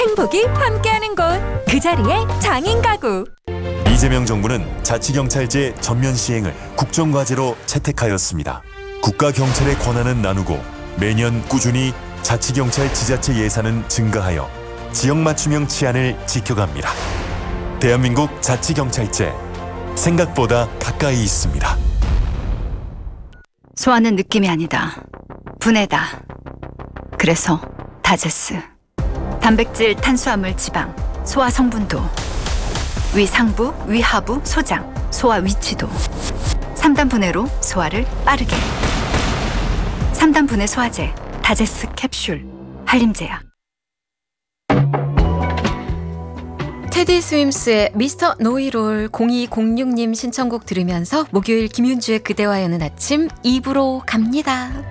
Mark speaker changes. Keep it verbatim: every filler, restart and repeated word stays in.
Speaker 1: 행복이 함께하는 곳, 그 자리에 장인 가구.
Speaker 2: 이재명 정부는 자치경찰제 전면 시행을 국정과제로 채택하였습니다. 국가경찰의 권한은 나누고 매년 꾸준히 자치경찰 지자체 예산은 증가하여 지역 맞춤형 치안을 지켜갑니다. 대한민국 자치경찰제, 생각보다 가까이 있습니다.
Speaker 3: 소화는 느낌이 아니다. 분해다. 그래서 다제스. 단백질, 탄수화물, 지방, 소화 성분도, 위 상부, 위 하부, 소장, 소화 위치도. 삼 단 분해로 소화를 빠르게. 삼 단 분해 소화제, 다제스 캡슐, 한림제약.
Speaker 4: 테디 스윈스의 미스터 노이롤. 공이공육 님 신청곡 들으면서 목요일 김윤주의 그대와 여는 아침 이 부로 갑니다.